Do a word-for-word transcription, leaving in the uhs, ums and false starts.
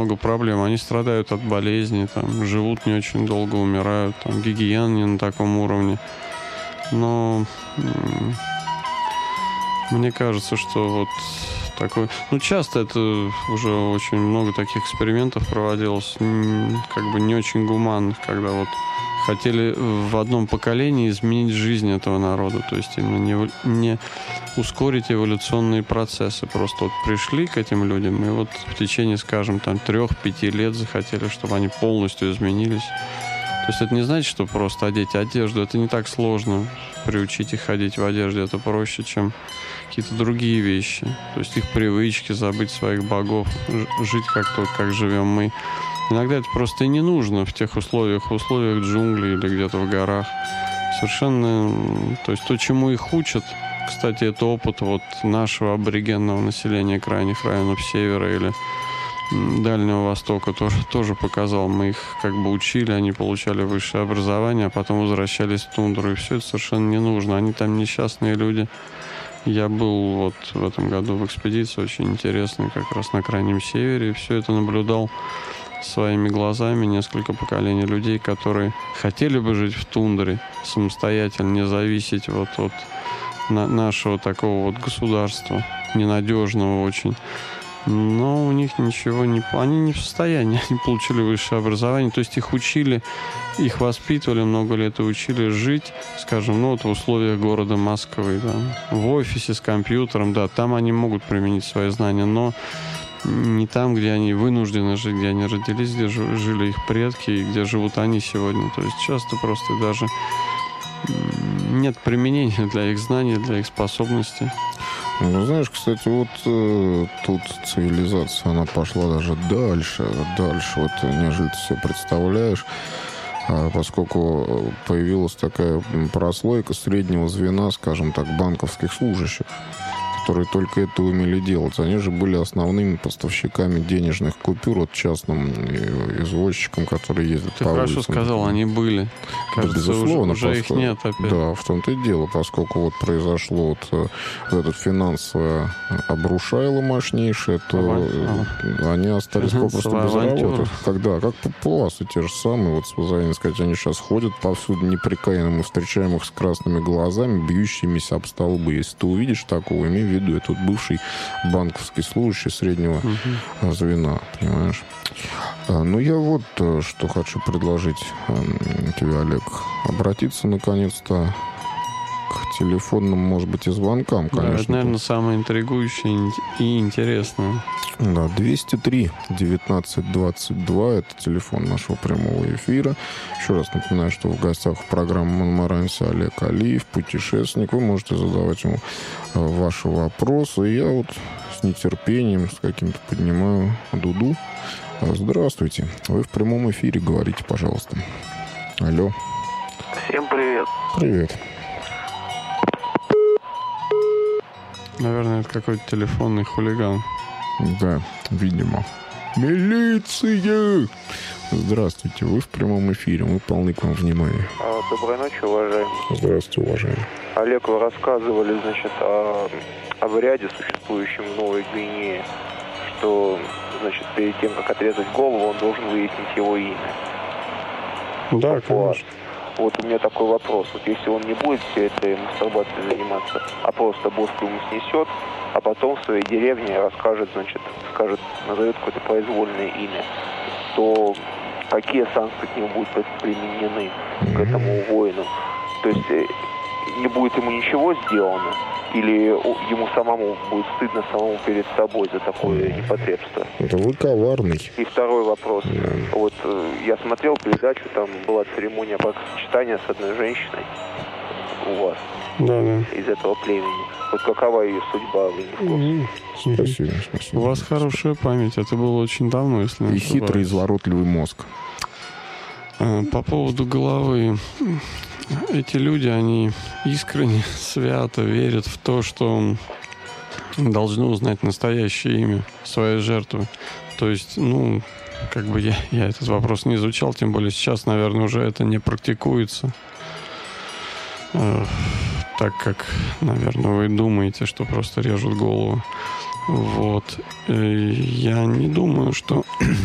много проблем. Они страдают от болезней, там, живут не очень долго, умирают, там, гигиена не на таком уровне. Но м- мне кажется, что вот такой... Ну, часто это уже очень много таких экспериментов проводилось, м- как бы не очень гуманных, когда вот хотели в одном поколении изменить жизнь этого народа, то есть именно не, не ускорить эволюционные процессы. Просто вот пришли к этим людям и вот в течение, скажем, там трех-пяти лет захотели, чтобы они полностью изменились. То есть это не значит, что просто одеть одежду. Это не так сложно приучить их ходить в одежде. Это проще, чем какие-то другие вещи. То есть их привычки, забыть своих богов, жить как то, как живем мы. Иногда это просто и не нужно в тех условиях, в условиях джунглей или где-то в горах. Совершенно... То есть то, чему их учат, кстати, это опыт вот нашего аборигенного населения крайних районов севера или Дальнего Востока тоже, тоже показал. Мы их как бы учили, они получали высшее образование, а потом возвращались в тундру. И все это совершенно не нужно. Они там несчастные люди. Я был вот в этом году в экспедиции, очень интересной, как раз на Крайнем Севере. И все это наблюдал своими глазами несколько поколений людей, которые хотели бы жить в тундре самостоятельно, не зависеть вот от на- нашего такого вот государства, ненадежного очень. Но у них ничего не... Они не в состоянии, они получили высшее образование, то есть их учили, их воспитывали много лет и учили жить, скажем, ну вот в условиях города Москвы, да, в офисе с компьютером, да, там они могут применить свои знания, но не там, где они вынуждены жить, где они родились, где жили их предки и где живут они сегодня. То есть часто просто даже нет применения для их знаний, для их способностей. Ну, знаешь, кстати, вот э, тут цивилизация, она пошла даже дальше, дальше, вот, нежели ты себе представляешь, а, поскольку появилась такая прослойка среднего звена, скажем так, банковских служащих, которые только это умели делать. Они же были основными поставщиками денежных купюр от частным извозчикам, которые ездят Ты по хорошо улицам. сказал, они были. Кажется, да, безусловно, уже, уже их нет опять. Да, в том-то и дело, поскольку вот произошло вот, вот это финансовое обрушайло мощнейшее, то а. они остались попросту без работы. Когда, как папуасы те же самые, вот позволение сказать, они сейчас ходят повсюду непрекаянно, мы встречаем их с красными глазами, бьющимися об столбы. Если ты увидишь такого, имей в виду, это вот бывший банковский служащий среднего uh-huh. звена, понимаешь? А, ну, я вот что хочу предложить тебе, Олег. Обратиться, наконец-то, к телефонным, может быть, и звонкам, конечно. Да, это, наверное, самое интригующее и интересное. Да, двести три девятнадцать двадцать два это телефон нашего прямого эфира. Еще раз напоминаю, что в гостях в программе «Монмаранси» Олег Алиев, путешественник. Вы можете задавать ему ваши вопросы. И я вот с нетерпением, с каким-то поднимаю дуду. Здравствуйте. Вы в прямом эфире, говорите, пожалуйста. Алло. Всем привет. Привет. Наверное, это какой-то телефонный хулиган. Да, видимо. Милиция! Здравствуйте, вы в прямом эфире, мы полны к вам внимания. Доброй ночи, уважаемый. Здравствуйте, уважаемый. Олег, вы рассказывали, значит, о обряде, существующем в Новой Гвинее, что, значит, перед тем, как отрезать голову, он должен выяснить его имя. Да, конечно. Вот у меня такой вопрос. Вот если он не будет все этой мастурбацией заниматься, а просто бошку ему снесет, а потом в своей деревне расскажет, значит, скажет, назовет какое-то произвольное имя, то какие санкции к нему будут применены, к этому воину? То есть не будет ему ничего сделано, или ему самому будет стыдно самому перед собой за такое непотребство? Это вы коварный. И второй вопрос. Yeah. Вот я смотрел передачу, там была церемония бракосочетания с одной женщиной у вас. Да, да. Из этого племени. Вот какова ее судьба? Вы не в курсе? Спасибо, спасибо. У вас хорошая память. Это было очень давно, если не И хитрый, изворотливый мозг. По поводу головы. Эти люди, они искренне, свято верят в то, что должны узнать настоящее имя своей жертвы. То есть, ну, как бы я, я этот вопрос не изучал, тем более сейчас, наверное, уже это не практикуется. Э, так как, наверное, вы думаете, что просто режут голову. Вот. И я не думаю, что